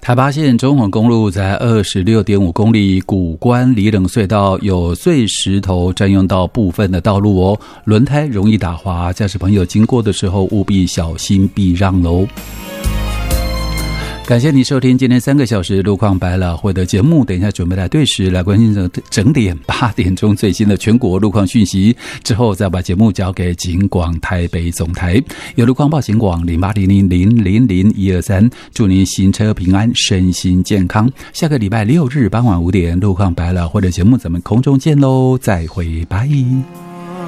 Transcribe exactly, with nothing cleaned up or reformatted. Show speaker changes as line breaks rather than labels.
台八线中横公路在 二十六点五 公里古关里冷隧道有碎石头占用到部分的道路哦，轮胎容易打滑，驾驶朋友经过的时候务必小心避让喽。感谢你收听今天三个小时路况百老汇的节目，等一下准备来对时来关心整整点八点钟最新的全国路况讯息，之后再把节目交给警广台北总台，有路况报警广零八零零零零零一二三，祝您行车平安，身心健康。下个礼拜六日傍晚五点路况百老汇的节目咱们空中见喽，再会，拜。